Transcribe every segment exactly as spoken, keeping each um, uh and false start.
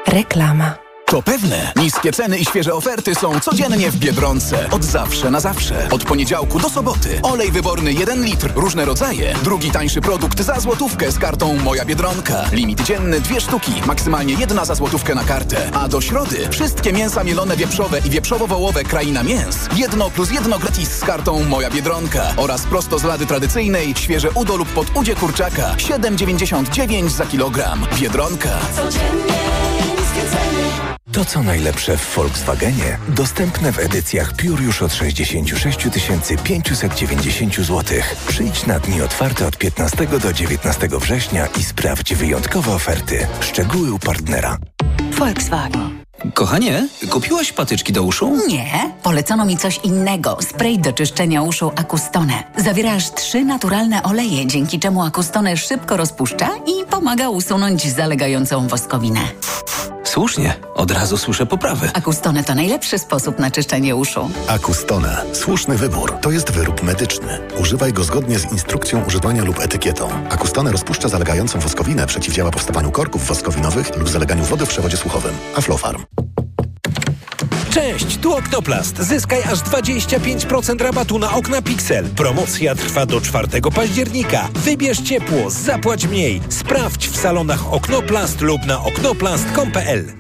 Reklama. To pewne. Niskie ceny i świeże oferty są codziennie w Biedronce. Od zawsze na zawsze. Od poniedziałku do soboty. Olej wyborny jeden litr. Różne rodzaje. Drugi tańszy produkt za złotówkę z kartą Moja Biedronka. Limit dzienny dwie sztuki. Maksymalnie jedna za złotówkę na kartę. A do środy wszystkie mięsa mielone wieprzowe i wieprzowo-wołowe Kraina Mięs. Jedno plus jedno gratis z kartą Moja Biedronka. Oraz prosto z lady tradycyjnej świeże udo lub podudzie kurczaka. siedem dziewięćdziesiąt dziewięć za kilogram. Biedronka. Codziennie niskie ceny. To, co najlepsze w Volkswagenie, dostępne w edycjach Pure już od sześćdziesiąt sześć tysięcy pięćset dziewięćdziesiąt złotych. Przyjdź na dni otwarte od piętnastego do dziewiętnastego września i sprawdź wyjątkowe oferty. Szczegóły u partnera. Volkswagen. Kochanie, kupiłaś patyczki do uszu? Nie, polecono mi coś innego. Spray do czyszczenia uszu Acustone. Zawiera aż trzy naturalne oleje, dzięki czemu Acustone szybko rozpuszcza i pomaga usunąć zalegającą woskowinę. Słusznie, od razu słyszę poprawy. Acustone to najlepszy sposób na czyszczenie uszu. Acustone. Słuszny wybór. To jest wyrób medyczny. Używaj go zgodnie z instrukcją używania lub etykietą. Acustone rozpuszcza zalegającą woskowinę, przeciwdziała powstawaniu korków woskowinowych lub zaleganiu wody w przewodzie słuchowym. Aflofarm. Cześć, tu Oknoplast. Zyskaj aż dwadzieścia pięć procent rabatu na okna Pixel. Promocja trwa do czwartego października. Wybierz ciepło, zapłać mniej. Sprawdź w salonach Oknoplast lub na oknoplast kropka com kropka p l.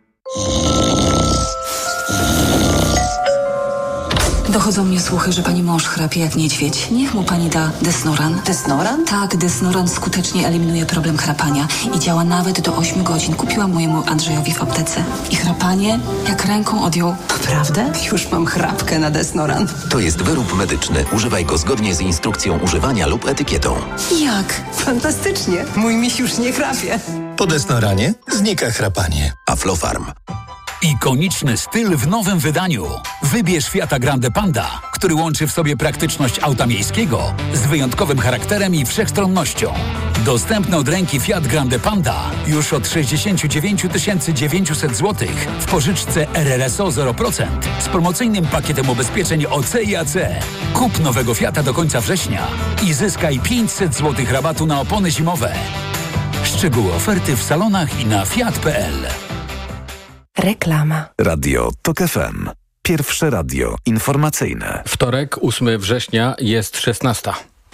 Dochodzą mnie słuchy, że pani mąż chrapie jak niedźwiedź. Niech mu pani da Desnoran. Desnoran? Tak, Desnoran skutecznie eliminuje problem chrapania i działa nawet do ośmiu godzin. Kupiłam mojemu Andrzejowi w aptece. I chrapanie jak ręką odjął. Naprawdę? Już mam chrapkę na Desnoran. To jest wyrób medyczny. Używaj go zgodnie z instrukcją używania lub etykietą. Jak? Fantastycznie. Mój miś już nie chrapie. Po Desnoranie znika chrapanie. Aflofarm. Ikoniczny styl w nowym wydaniu. Wybierz Fiata Grande Panda, który łączy w sobie praktyczność auta miejskiego z wyjątkowym charakterem i wszechstronnością. Dostępny od ręki Fiat Grande Panda już od sześćdziesiąt dziewięć tysięcy dziewięćset złotych w pożyczce R R S O zero procent z promocyjnym pakietem ubezpieczeń O C i A C. Kup nowego Fiata do końca września i zyskaj pięćset złotych rabatu na opony zimowe. Szczegóły oferty w salonach i na fiat kropka p l. Reklama. Radio Tok F M. Pierwsze radio informacyjne. Wtorek, ósmego września, jest szesnasta.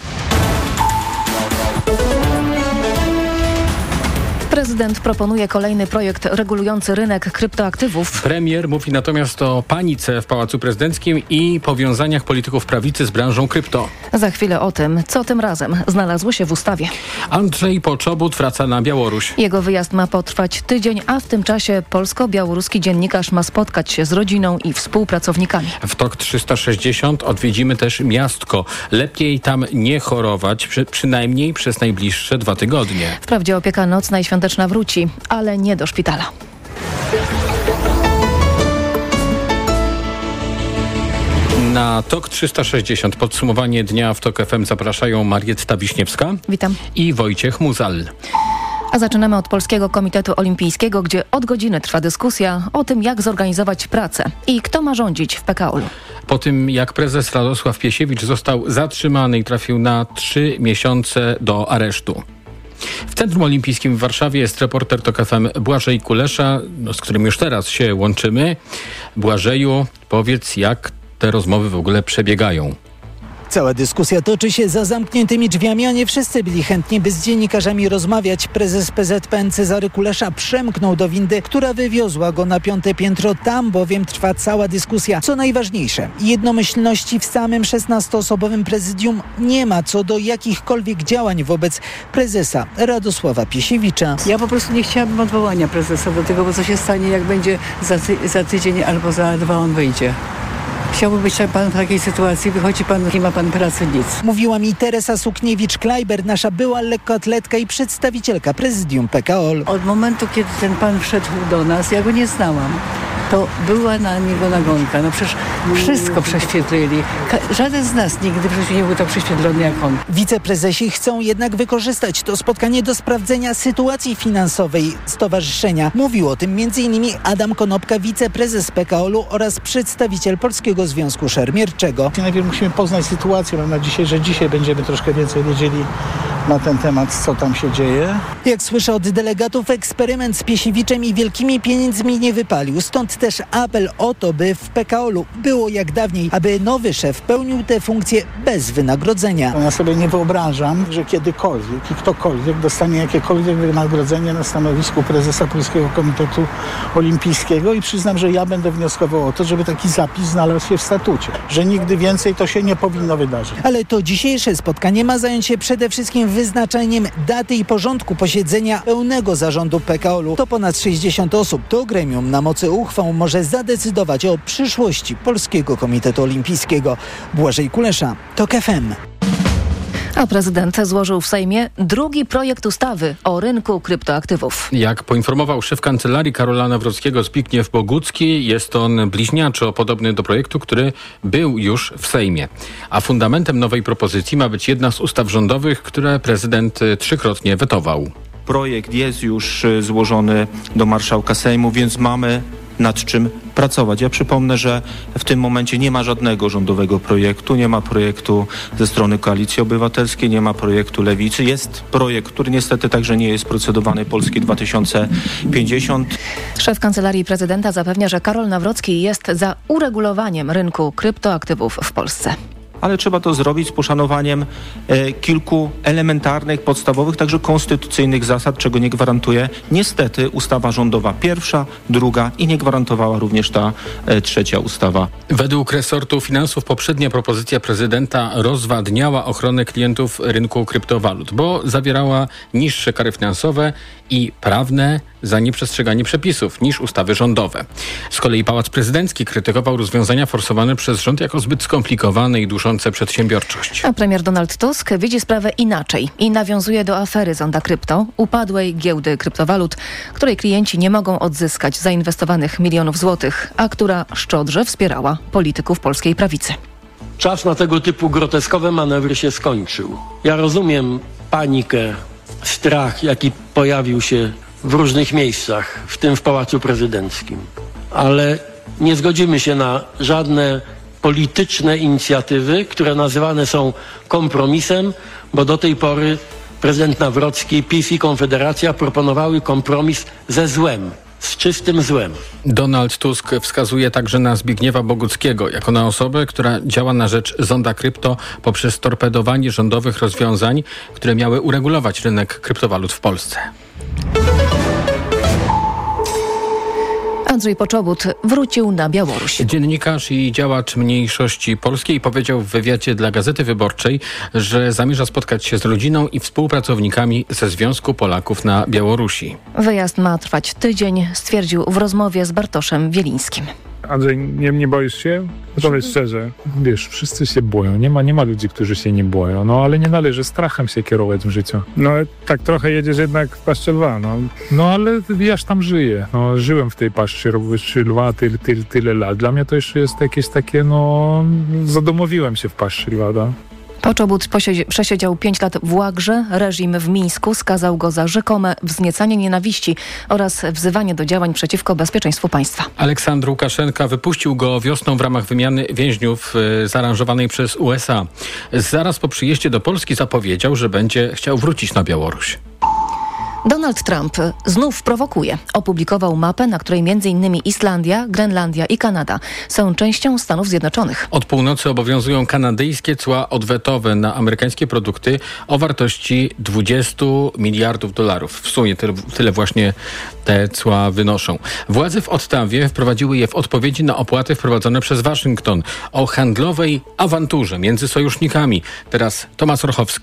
Prezydent proponuje kolejny projekt regulujący rynek kryptoaktywów. Premier mówi natomiast o panice w Pałacu Prezydenckim i powiązaniach polityków prawicy z branżą krypto. Za chwilę o tym, co tym razem znalazło się w ustawie. Andrzej Poczobut wraca na Białoruś. Jego wyjazd ma potrwać tydzień, a w tym czasie polsko-białoruski dziennikarz ma spotkać się z rodziną i współpracownikami. W Tok trzysta sześćdziesiąt odwiedzimy też Miastko. Lepiej tam nie chorować, przy, przynajmniej przez najbliższe dwa tygodnie. Wprawdzie opieka nocna i świąteczna wróci, ale nie do szpitala. Na Tok trzysta sześćdziesiąt podsumowanie dnia w Tok F M zapraszają Marietta Wiśniewska. Witam. I Wojciech Muzal. A zaczynamy od Polskiego Komitetu Olimpijskiego, gdzie od godziny trwa dyskusja o tym, jak zorganizować pracę i kto ma rządzić w P K O L-u. Po tym, jak prezes Radosław Piesiewicz został zatrzymany i trafił na trzy miesiące do aresztu. W Centrum Olimpijskim w Warszawie jest reporter Tok F M Błażej Kulesza, no, z którym już teraz się łączymy. Błażeju, powiedz, jak te rozmowy w ogóle przebiegają. Cała dyskusja toczy się za zamkniętymi drzwiami, a nie wszyscy byli chętni, by z dziennikarzami rozmawiać. Prezes P Z P N Cezary Kulesza przemknął do windy, która wywiozła go na piąte piętro. Tam bowiem trwa cała dyskusja. Co najważniejsze, jednomyślności w samym szesnastoosobowym prezydium nie ma co do jakichkolwiek działań wobec prezesa Radosława Piesiewicza. Ja po prostu nie chciałabym odwołania prezesa do tego, bo co się stanie, jak będzie za, ty- za tydzień albo za dwa on wyjdzie. Chciałby być pan w takiej sytuacji, wychodzi pan, nie ma pan pracy, nic. Mówiła mi Teresa Sukniewicz-Klajber, nasza była lekkoatletka i przedstawicielka prezydium P K O L. Od momentu, kiedy ten pan wszedł do nas, ja go nie znałam. to była na niego nagonka. No przecież wszystko prześwietlili. Ka- żaden z nas nigdy w życiu nie był tak prześwietlony jak on. Wiceprezesi chcą jednak wykorzystać to spotkanie do sprawdzenia sytuacji finansowej stowarzyszenia. Mówił o tym między innymi Adam Konopka, wiceprezes P K O L u oraz przedstawiciel Polskiego Związku Szermierczego. Najpierw musimy poznać sytuację. Mam nadzieję, że dzisiaj będziemy troszkę więcej wiedzieli na ten temat, co tam się dzieje. Jak słyszę od delegatów, eksperyment z Piesiewiczem i wielkimi pieniędzmi nie wypalił. Stąd też apel o to, by w P K O L u było jak dawniej, aby nowy szef pełnił tę funkcję bez wynagrodzenia. Ja sobie nie wyobrażam, że kiedykolwiek i ktokolwiek dostanie jakiekolwiek wynagrodzenie na stanowisku prezesa Polskiego Komitetu Olimpijskiego i przyznam, że ja będę wnioskował o to, żeby taki zapis znalazł się w statucie, że nigdy więcej to się nie powinno wydarzyć. Ale to dzisiejsze spotkanie ma zająć się przede wszystkim wyznaczeniem daty i porządku posiedzenia pełnego zarządu P K O L u. To ponad sześćdziesiąt osób. To gremium na mocy uchwał może zadecydować o przyszłości Polskiego Komitetu Olimpijskiego. Błażej Kulesza, TOK F M. A prezydent złożył w Sejmie drugi projekt ustawy o rynku kryptoaktywów. Jak poinformował szef kancelarii Karola Nawrockiego Zbigniew Bogucki, jest on bliźniaczo podobny do projektu, który był już w Sejmie. A fundamentem nowej propozycji ma być jedna z ustaw rządowych, które prezydent trzykrotnie wetował. Projekt jest już złożony do marszałka Sejmu, więc mamy nad czym pracować. Ja przypomnę, że w tym momencie nie ma żadnego rządowego projektu, nie ma projektu ze strony Koalicji Obywatelskiej, nie ma projektu Lewicy. Jest projekt, który niestety także nie jest procedowany, Polski dwa tysiące pięćdziesiąt. Szef Kancelarii Prezydenta zapewnia, że Karol Nawrocki jest za uregulowaniem rynku kryptoaktywów w Polsce. Ale trzeba to zrobić z poszanowaniem e, kilku elementarnych, podstawowych, także konstytucyjnych zasad, czego nie gwarantuje niestety ustawa rządowa pierwsza, druga i nie gwarantowała również ta e, trzecia ustawa. Według resortu finansów poprzednia propozycja prezydenta rozwadniała ochronę klientów rynku kryptowalut, bo zawierała niższe kary finansowe i prawne za nieprzestrzeganie przepisów niż ustawy rządowe. Z kolei Pałac Prezydencki krytykował rozwiązania forsowane przez rząd jako zbyt skomplikowane i duszące przedsiębiorczość. A premier Donald Tusk widzi sprawę inaczej i nawiązuje do afery Zonda Krypto, upadłej giełdy kryptowalut, której klienci nie mogą odzyskać zainwestowanych milionów złotych, a która szczodrze wspierała polityków polskiej prawicy. Czas na tego typu groteskowe manewry się skończył. Ja rozumiem panikę, strach, jaki pojawił się w różnych miejscach, w tym w Pałacu Prezydenckim. Ale nie zgodzimy się na żadne polityczne inicjatywy, które nazywane są kompromisem, bo do tej pory prezydent Nawrocki, PiS i Konfederacja proponowały kompromis ze złem. Z czystym złem. Donald Tusk wskazuje także na Zbigniewa Boguckiego jako na osobę, która działa na rzecz Zonda Krypto poprzez torpedowanie rządowych rozwiązań, które miały uregulować rynek kryptowalut w Polsce. Andrzej Poczobut wrócił na Białoruś. Dziennikarz i działacz mniejszości polskiej powiedział w wywiadzie dla Gazety Wyborczej, że zamierza spotkać się z rodziną i współpracownikami ze Związku Polaków na Białorusi. Wyjazd ma trwać tydzień, stwierdził w rozmowie z Bartoszem Wielińskim. Andrzej, nie, nie boisz się? Powiedz szczerze. Wiesz, wszyscy się boją. Nie ma, nie ma ludzi, którzy się nie boją. No ale nie należy strachem się kierować w życiu. No tak trochę jedziesz jednak w paszczy lwa. No, no ale jaż tam żyję. No, żyłem w tej paszczy lwa tyle, tyle, tyle lat. Dla mnie to jeszcze jest jakieś takie, no... Zadomowiłem się w paszczy lwa, da? Poczobut przesiedział pięć lat w łagrze. Reżim w Mińsku skazał go za rzekome wzniecanie nienawiści oraz wzywanie do działań przeciwko bezpieczeństwu państwa. Aleksandr Łukaszenka wypuścił go wiosną w ramach wymiany więźniów y, zaaranżowanej przez U S A. Zaraz po przyjeździe do Polski zapowiedział, że będzie chciał wrócić na Białoruś. Donald Trump znów prowokuje. Opublikował mapę, na której między innymi Islandia, Grenlandia i Kanada są częścią Stanów Zjednoczonych. Od północy obowiązują kanadyjskie cła odwetowe na amerykańskie produkty o wartości dwadzieścia miliardów dolarów. W sumie tyle, tyle właśnie te cła wynoszą. Władze w Ottawie wprowadziły je w odpowiedzi na opłaty wprowadzone przez Waszyngton o handlowej awanturze między sojusznikami. Teraz Tomasz Orchowski.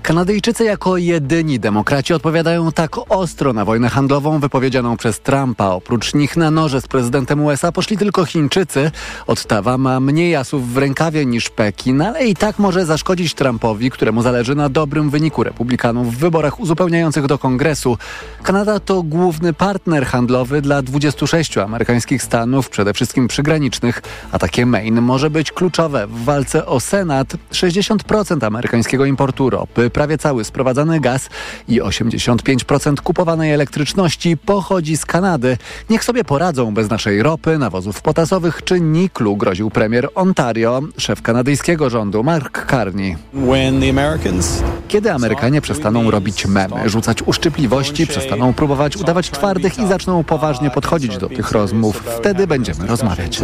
Kanadyjczycy jako jedyni demokraci odpowiadają tak ostro na wojnę handlową wypowiedzianą przez Trumpa. Oprócz nich na noże z prezydentem U S A poszli tylko Chińczycy. Ottawa ma mniej asów w rękawie niż Pekin, ale i tak może zaszkodzić Trumpowi, któremu zależy na dobrym wyniku republikanów w wyborach uzupełniających do Kongresu. Kanada to główny partner handlowy dla dwudziestu sześciu amerykańskich stanów, przede wszystkim przygranicznych, a takie Maine może być kluczowe w walce o Senat. sześćdziesiąt procent amerykańskiego importu ropy, prawie cały sprowadzany gaz i osiemdziesiąt pięć procent kupowanej elektryczności pochodzi z Kanady. Niech sobie poradzą bez naszej ropy, nawozów potasowych czy niklu, groził premier Ontario, szef kanadyjskiego rządu Mark Carney. Kiedy Amerykanie przestaną robić memy, rzucać uszczypliwości, przestaną próbować udawać twardych i zaczną poważnie podchodzić do tych rozmów, wtedy będziemy rozmawiać.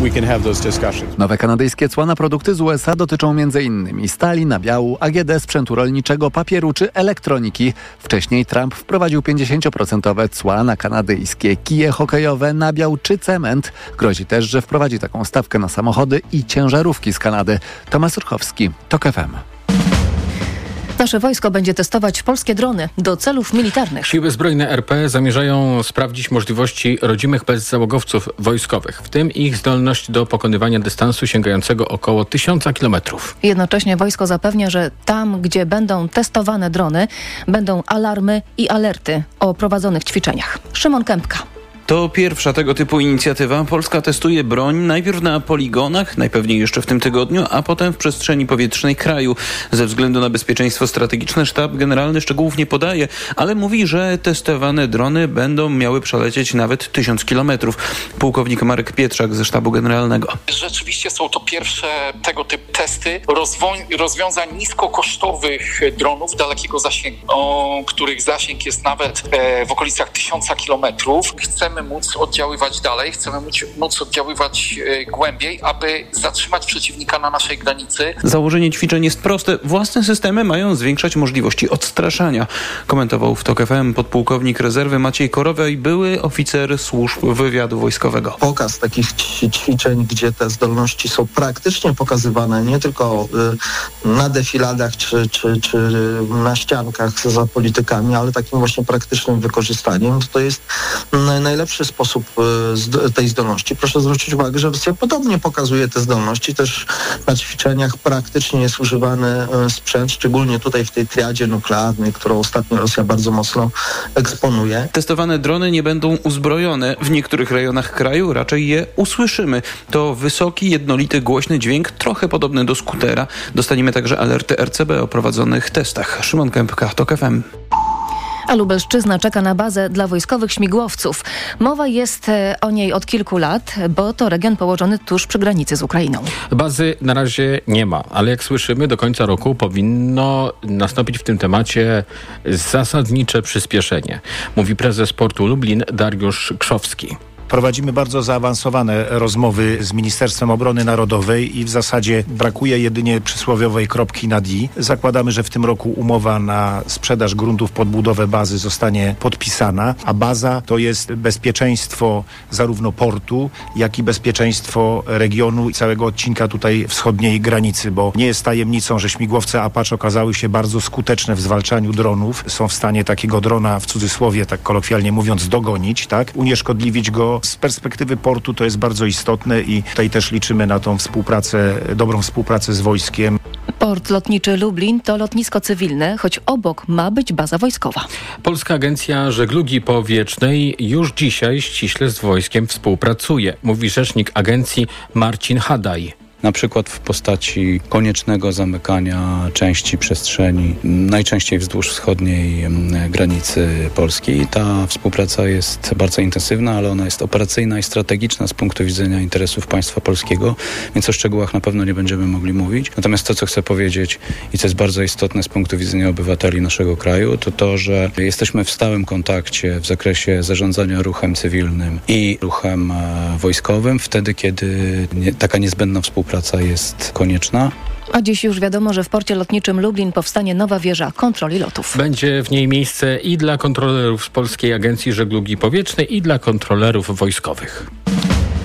Nowe kanadyjskie cła na produkty z U S A dotyczą m.in. stali, nabiału, A G D, sprzętu rolniczego, papieru czy elektroniki. Wcześniej Trump wprowadził pięćdziesięcioprocentowe cła na kanadyjskie kije hokejowe, nabiał czy cement. Grozi też, że wprowadzi taką stawkę na samochody i ciężarówki z Kanady. Tomasz Urchowski, TOK F M. Nasze wojsko będzie testować polskie drony do celów militarnych. Siły Zbrojne R P zamierzają sprawdzić możliwości rodzimych bezzałogowców wojskowych, w tym ich zdolność do pokonywania dystansu sięgającego około tysiąca kilometrów. Jednocześnie wojsko zapewnia, że tam, gdzie będą testowane drony, będą alarmy i alerty o prowadzonych ćwiczeniach. Szymon Kępka. To pierwsza tego typu inicjatywa. Polska testuje broń najpierw na poligonach, najpewniej jeszcze w tym tygodniu, a potem w przestrzeni powietrznej kraju. Ze względu na bezpieczeństwo strategiczne sztab generalny szczegółów nie podaje, ale mówi, że testowane drony będą miały przelecieć nawet tysiąc kilometrów. Pułkownik Marek Pietrzak ze sztabu generalnego. Rzeczywiście są to pierwsze tego typu testy rozwo- rozwiązań niskokosztowych dronów dalekiego zasięgu, o których zasięg jest nawet e, w okolicach tysiąca kilometrów. Chcemy móc oddziaływać dalej, chcemy móc, móc oddziaływać e, głębiej, aby zatrzymać przeciwnika na naszej granicy. Założenie ćwiczeń jest proste. Własne systemy mają zwiększać możliwości odstraszania. Komentował w TOK F M podpułkownik rezerwy Maciej Korowej, były oficer służb wywiadu wojskowego. Pokaz takich ćwiczeń, gdzie te zdolności są praktycznie pokazywane, nie tylko y, na defiladach czy, czy, czy na ściankach za politykami, ale takim właśnie praktycznym wykorzystaniem, to jest najlepszy sposób tej zdolności. Proszę zwrócić uwagę, że Rosja podobnie pokazuje te zdolności. Też na ćwiczeniach praktycznie jest używany sprzęt, szczególnie tutaj w tej triadzie nuklearnej, którą ostatnio Rosja bardzo mocno eksponuje. Testowane drony nie będą uzbrojone. W niektórych rejonach kraju raczej je usłyszymy. To wysoki, jednolity, głośny dźwięk, trochę podobny do skutera. Dostaniemy także alerty R C B o prowadzonych testach. Szymon Kępka, TOK F M. A Lubelszczyzna czeka na bazę dla wojskowych śmigłowców. Mowa jest o niej od kilku lat, bo to region położony tuż przy granicy z Ukrainą. Bazy na razie nie ma, ale jak słyszymy, do końca roku powinno nastąpić w tym temacie zasadnicze przyspieszenie, mówi prezes Portu Lublin Dariusz Krzowski. Prowadzimy bardzo zaawansowane rozmowy z Ministerstwem Obrony Narodowej i w zasadzie brakuje jedynie przysłowiowej kropki nad i. Zakładamy, że w tym roku umowa na sprzedaż gruntów pod budowę bazy zostanie podpisana, a baza to jest bezpieczeństwo zarówno portu, jak i bezpieczeństwo regionu i całego odcinka tutaj wschodniej granicy, bo nie jest tajemnicą, że śmigłowce Apache okazały się bardzo skuteczne w zwalczaniu dronów. Są w stanie takiego drona, w cudzysłowie, tak kolokwialnie mówiąc, dogonić, tak? Unieszkodliwić go. Z perspektywy portu to jest bardzo istotne i tutaj też liczymy na tą współpracę, dobrą współpracę z wojskiem. Port lotniczy Lublin to lotnisko cywilne, choć obok ma być baza wojskowa. Polska Agencja Żeglugi Powietrznej już dzisiaj ściśle z wojskiem współpracuje, mówi rzecznik agencji Marcin Hadaj. Na przykład w postaci koniecznego zamykania części przestrzeni, najczęściej wzdłuż wschodniej granicy Polski. Ta współpraca jest bardzo intensywna, ale ona jest operacyjna i strategiczna z punktu widzenia interesów państwa polskiego, więc o szczegółach na pewno nie będziemy mogli mówić. Natomiast to, co chcę powiedzieć i co jest bardzo istotne z punktu widzenia obywateli naszego kraju, to to, że jesteśmy w stałym kontakcie w zakresie zarządzania ruchem cywilnym i ruchem wojskowym, wtedy, kiedy nie, taka niezbędna współpraca Praca jest konieczna. A dziś już wiadomo, że w porcie lotniczym Lublin powstanie nowa wieża kontroli lotów. Będzie w niej miejsce i dla kontrolerów z Polskiej Agencji Żeglugi Powietrznej, i dla kontrolerów wojskowych.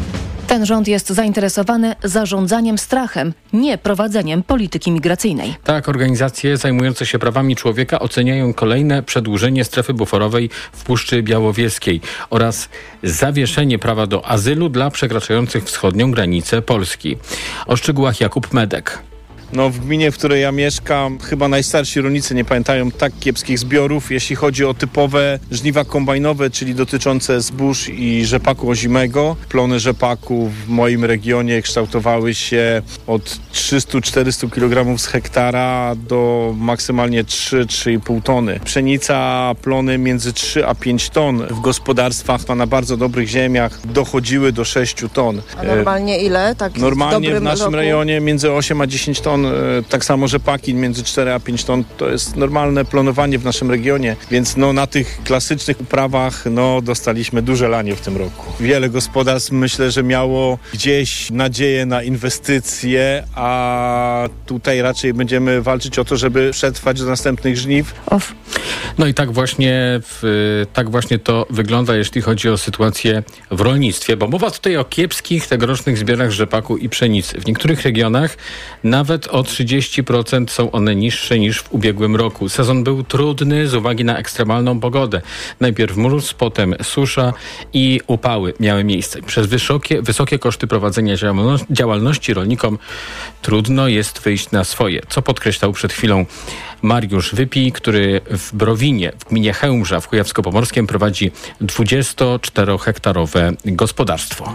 Ten rząd jest zainteresowany zarządzaniem strachem, nie prowadzeniem polityki migracyjnej. Tak, organizacje zajmujące się prawami człowieka oceniają kolejne przedłużenie strefy buforowej w Puszczy Białowieskiej oraz zawieszenie prawa do azylu dla przekraczających wschodnią granicę Polski. O szczegółach Jakub Medek. No, w gminie, w której ja mieszkam, chyba najstarsi rolnicy nie pamiętają tak kiepskich zbiorów, jeśli chodzi o typowe żniwa kombajnowe, czyli dotyczące zbóż i rzepaku ozimego. Plony rzepaku w moim regionie kształtowały się od trzysta do czterystu kilogramów z hektara do maksymalnie trzy do trzy i pół tony. Pszenica, plony między trzy a pięć ton. W gospodarstwach na bardzo dobrych ziemiach dochodziły do sześciu ton. A normalnie ile? Tak Normalnie w, w naszym roku? rejonie między osiem a dziesięć ton. Tak samo rzepaki między cztery a pięć ton to jest normalne planowanie w naszym regionie, więc no na tych klasycznych uprawach no dostaliśmy duże lanie w tym roku. Wiele gospodarstw myślę, że miało gdzieś nadzieję na inwestycje, a tutaj raczej będziemy walczyć o to, żeby przetrwać do następnych żniw. Of. No i tak właśnie, w, tak właśnie to wygląda, jeśli chodzi o sytuację w rolnictwie, bo mowa tutaj o kiepskich tegorocznych zbiorach rzepaku i pszenicy. W niektórych regionach nawet o trzydzieści procent są one niższe niż w ubiegłym roku. Sezon był trudny z uwagi na ekstremalną pogodę. Najpierw mróz, potem susza i upały miały miejsce. Przez wysokie, wysokie koszty prowadzenia działalności rolnikom trudno jest wyjść na swoje, co podkreślał przed chwilą Mariusz Wypij, który w Browinie, w gminie Chełmża w Kujawsko-Pomorskiem prowadzi dwudziestoczterohektarowe gospodarstwo.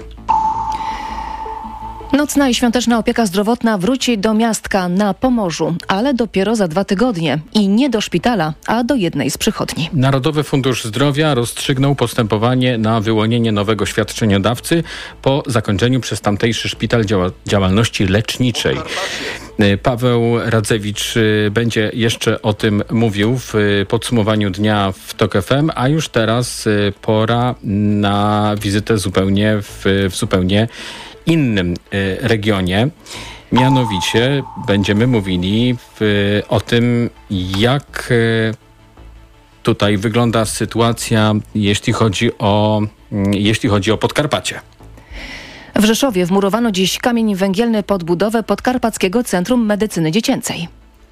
Nocna i świąteczna opieka zdrowotna wróci do miastka na Pomorzu, ale dopiero za dwa tygodnie. I nie do szpitala, a do jednej z przychodni. Narodowy Fundusz Zdrowia rozstrzygnął postępowanie na wyłonienie nowego świadczeniodawcy po zakończeniu przez tamtejszy szpital działa- działalności leczniczej. Paweł Radzewicz będzie jeszcze o tym mówił w podsumowaniu dnia w TOK F M, a już teraz pora na wizytę zupełnie w, w zupełnie innym regionie. Mianowicie będziemy mówili w, o tym, jak tutaj wygląda sytuacja, jeśli chodzi o, jeśli chodzi o Podkarpacie. W Rzeszowie wmurowano dziś kamień węgielny pod budowę Podkarpackiego Centrum Medycyny Dziecięcej.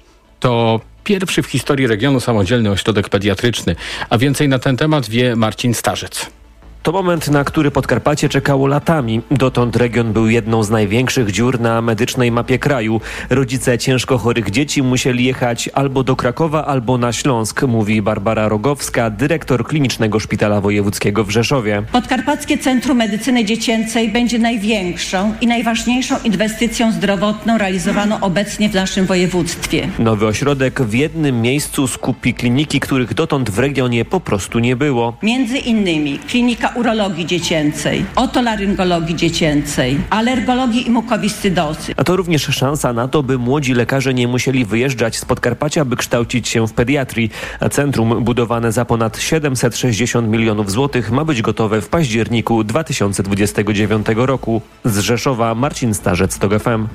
To pierwszy w historii regionu samodzielny ośrodek pediatryczny, a więcej na ten temat wie Marcin Starzec. To moment, na który Podkarpacie czekało latami. Dotąd region był jedną z największych dziur na medycznej mapie kraju. Rodzice ciężko chorych dzieci musieli jechać albo do Krakowa, albo na Śląsk, mówi Barbara Rogowska, dyrektor Klinicznego Szpitala Wojewódzkiego w Rzeszowie. Podkarpackie Centrum Medycyny Dziecięcej będzie największą i najważniejszą inwestycją zdrowotną realizowaną obecnie w naszym województwie. Nowy ośrodek w jednym miejscu skupi kliniki, których dotąd w regionie po prostu nie było. Między innymi klinika urologii dziecięcej, otolaryngologii dziecięcej, alergologii i mukowiscydozy. A to również szansa na to, by młodzi lekarze nie musieli wyjeżdżać z Podkarpacia, by kształcić się w pediatrii. A centrum budowane za ponad siedemset sześćdziesiąt milionów złotych ma być gotowe w październiku dwa tysiące dwudziestego dziewiątego roku. Z Rzeszowa Marcin Starzec, TOK F M.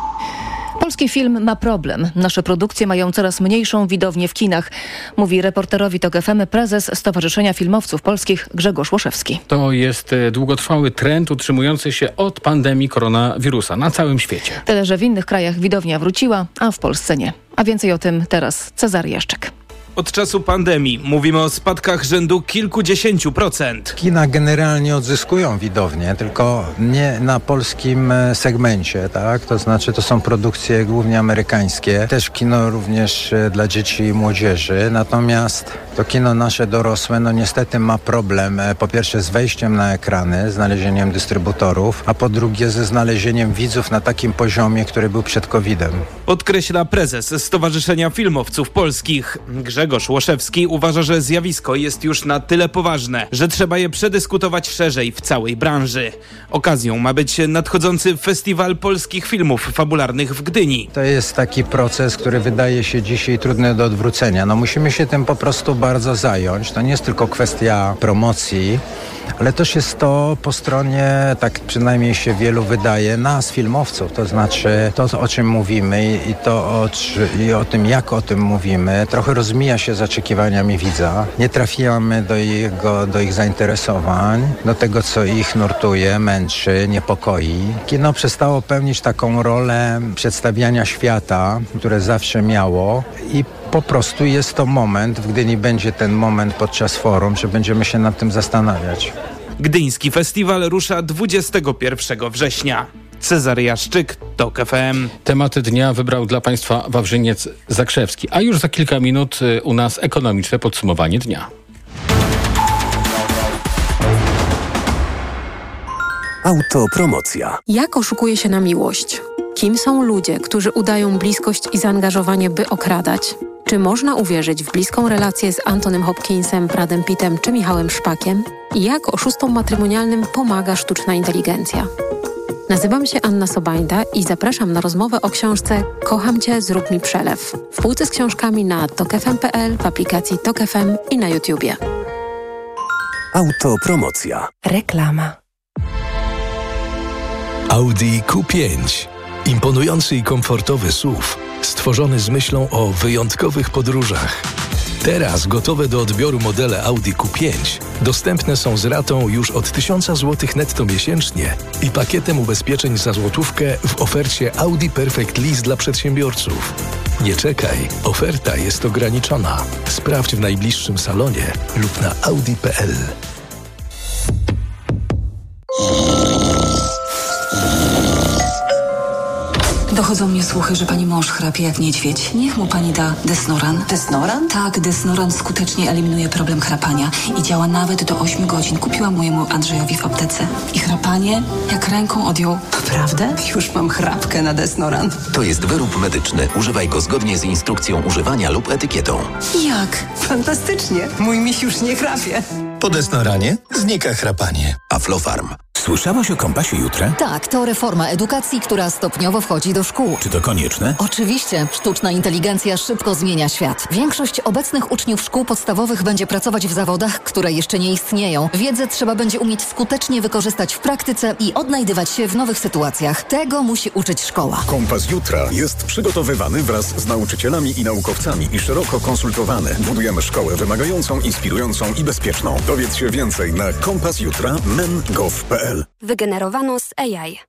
Polski film ma problem. Nasze produkcje mają coraz mniejszą widownię w kinach, mówi reporterowi TOK F M prezes Stowarzyszenia Filmowców Polskich Grzegorz Łoszewski. To jest długotrwały trend utrzymujący się od pandemii koronawirusa na całym świecie. Tyle, że w innych krajach widownia wróciła, a w Polsce nie. A więcej o tym teraz Cezary Jaszczyk. Od czasu pandemii mówimy o spadkach rzędu kilkudziesięciu procent. Kina generalnie odzyskują widownię, tylko nie na polskim segmencie, tak? To znaczy to są produkcje głównie amerykańskie, też kino również dla dzieci i młodzieży, natomiast to kino nasze dorosłe, no niestety ma problem, po pierwsze z wejściem na ekrany, znalezieniem dystrybutorów, a po drugie ze znalezieniem widzów na takim poziomie, który był przed kowidem. Podkreśla prezes Stowarzyszenia Filmowców Polskich. Grzegorz Łoszewski uważa, że zjawisko jest już na tyle poważne, że trzeba je przedyskutować szerzej w całej branży. Okazją ma być nadchodzący Festiwal Polskich Filmów Fabularnych w Gdyni. To jest taki proces, który wydaje się dzisiaj trudny do odwrócenia. No musimy się tym po prostu bawić. bardzo zająć. To nie jest tylko kwestia promocji, ale też jest to po stronie, tak przynajmniej się wielu wydaje, nas, filmowców. To znaczy to, o czym mówimy i to o, i o tym, jak o tym mówimy, trochę rozmija się z oczekiwaniami widza. Nie trafiamy do, jego, do ich zainteresowań, do tego, co ich nurtuje, męczy, niepokoi. Kino przestało pełnić taką rolę przedstawiania świata, które zawsze miało, i po prostu jest to moment, w Gdyni będzie ten moment podczas forum, że będziemy się nad tym zastanawiać. Gdyński Festiwal rusza dwudziestego pierwszego września. Cezary Jaszczyk, TOK F M. Tematy dnia wybrał dla Państwa Wawrzyniec Zakrzewski, a już za kilka minut u nas ekonomiczne podsumowanie dnia. Autopromocja. Jak oszukuje się na miłość? Kim są ludzie, którzy udają bliskość i zaangażowanie, by okradać? Czy można uwierzyć w bliską relację z Antonym Hopkinsem, Bradem Pittem czy Michałem Szpakiem? I jak oszustom matrymonialnym pomaga sztuczna inteligencja? Nazywam się Anna Sobańda i zapraszam na rozmowę o książce Kocham Cię, zrób mi przelew. W półce z książkami na tok f m kropka p l, w aplikacji Tok F M i na YouTubie. Autopromocja. Reklama. Audi Q pięć. Imponujący i komfortowy S U V, stworzony z myślą o wyjątkowych podróżach. Teraz gotowe do odbioru modele Audi Q pięć dostępne są z ratą już od tysiąc złotych netto miesięcznie i pakietem ubezpieczeń za złotówkę w ofercie Audi Perfect Lease dla przedsiębiorców. Nie czekaj, oferta jest ograniczona. Sprawdź w najbliższym salonie lub na audi kropka p l. Dochodzą mnie słuchy, że pani mąż chrapie jak niedźwiedź. Niech mu pani da Desnoran. Desnoran? Tak, Desnoran skutecznie eliminuje problem chrapania i działa nawet do ośmiu godzin. Kupiłam mojemu Andrzejowi w aptece. I chrapanie jak ręką odjął. Naprawdę? Już mam chrapkę na Desnoran. To jest wyrób medyczny. Używaj go zgodnie z instrukcją używania lub etykietą. Jak? Fantastycznie. Mój miś już nie chrapie. Po Desnoranie znika chrapanie. Aflofarm. Słyszałaś o Kompasie Jutra? Tak, to reforma edukacji, która stopniowo wchodzi do szkół. Czy to konieczne? Oczywiście. Sztuczna inteligencja szybko zmienia świat. Większość obecnych uczniów szkół podstawowych będzie pracować w zawodach, które jeszcze nie istnieją. Wiedzę trzeba będzie umieć skutecznie wykorzystać w praktyce i odnajdywać się w nowych sytuacjach. Tego musi uczyć szkoła. Kompas Jutra jest przygotowywany wraz z nauczycielami i naukowcami i szeroko konsultowany. Budujemy szkołę wymagającą, inspirującą i bezpieczną. Dowiedz się więcej na kompas jutra kropka men kropka gov kropka p l. Wygenerowano z A I.